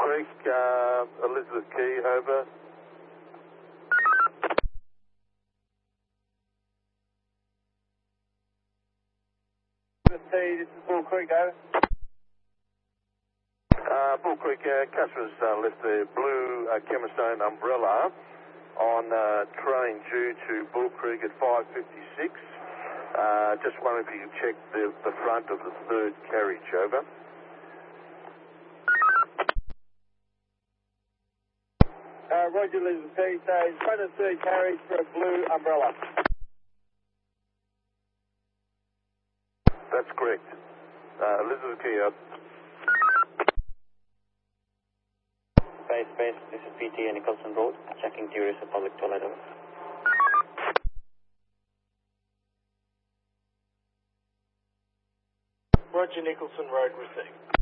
Creek, Elizabeth Key, over. Elizabeth Key, this is Bull Creek, over. Bull Creek, customers left the blue Chemistone umbrella on train due to Bull Creek at 5:56. Just wondering if you could check the front of the third carriage, over. Roger, Elizabeth Key, so in front of the third carriage for a blue umbrella. That's correct. Elizabeth Key, up. Space, this is PT Nicholson Road, checking Tourist Public Toilet, over. Roger, Nicholson Road, received.